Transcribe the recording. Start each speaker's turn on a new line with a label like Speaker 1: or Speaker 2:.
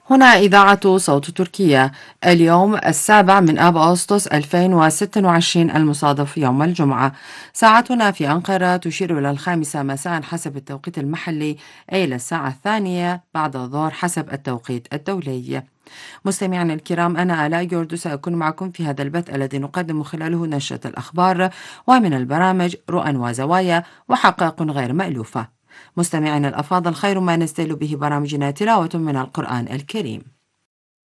Speaker 1: هنا إذاعة صوت تركيا. اليوم 7 أغسطس 2026 المصادف يوم الجمعة. ساعتنا في أنقرة تشير إلى 5 مساء حسب التوقيت المحلي، أي إلى الساعة 2 بعد الظهر حسب التوقيت الدولي. مستمعينا الكرام، أنا آلاء جوردو سأكون معكم في هذا البث الذي نقدم خلاله نشرة الأخبار ومن البرامج رؤى وزوايا وحقائق غير مألوفة. مستمعينا الأفاضل، خير ما نستهل به برامجنا تلاوة من القرآن الكريم.